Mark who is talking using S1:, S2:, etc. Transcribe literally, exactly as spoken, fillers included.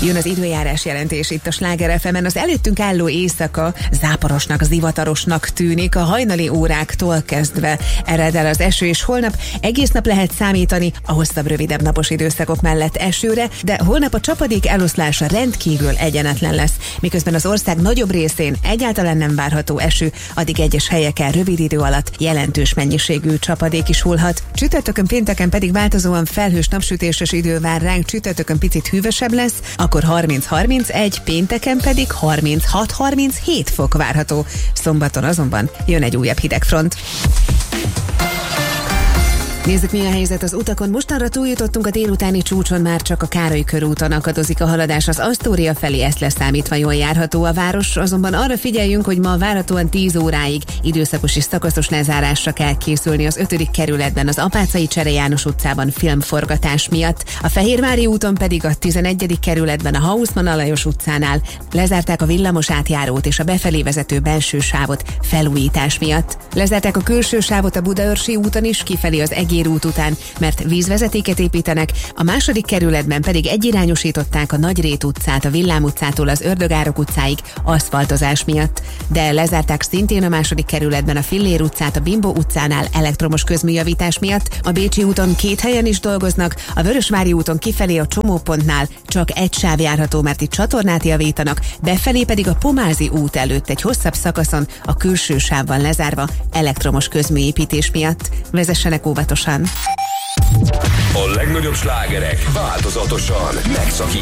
S1: Jön az időjárás jelentés itt a Sláger ef emen. Az előttünk álló éjszaka záporosnak, zivatarosnak tűnik. A hajnali óráktól kezdve ered el az eső, és holnap egész nap lehet számítani a hosszabb, rövidebb napos időszakok mellett esőre, de holnap a csapadék eloszlása rendkívül egyenetlen lesz. Miközben az ország nagyobb részén egyáltalán nem várható eső, addig egyes helyeken rövid idő alatt jelentős mennyiségű csapadék is hullhat. Csütörtökön, pénteken pedig változóan felhős napsütéses idő vár ránk, csütörtökön picit hűvösebb lesz, akkor harminc-harmincegy, pénteken pedig harminchat-harminchét fok várható. Szombaton azonban jön egy újabb hidegfront. Nézzük, mi a helyzet az utakon. Mostanra túljutottunk a délutáni csúcson, már csak a Károly körúton akadozik a haladás az Asztória felé, ezt leszámítva jól járható a város, azonban arra figyeljünk, hogy ma várhatóan tíz óráig időszakos és szakaszos lezárásra kell készülni az ötödik kerületben, az Apáczai Csere János utcában filmforgatás miatt. A Fehérvári úton pedig a tizenegyedik kerületben a Hausmann Alajos utcánál lezárták a villamos átjárót és a befelé vezető belső sávot felújítás miatt. Lezárták a külső sávot a Budaörsi úton is, kifelé az Egér út után, mert vízvezetéket építenek, a második kerületben pedig egyirányosították a Nagyrét utcát a Villám utcától az Ördögárok utcáig aszfaltozás miatt. De lezárták szintén a második kerületben a Fillér utcát a Bimbó utcánál elektromos közműjavítás miatt, a Bécsi úton két helyen is dolgoznak, a Vörösvári úton kifelé a Csomópontnál csak egy sáv járható, mert itt csatornát javítanak, befelé pedig a Pomázi út előtt egy hosszabb szakaszon a külső sáv van lezárva elektromos közműépítés miatt. Vezessenek óvatosan!
S2: A legnagyobb slágerek változatosan megszakítják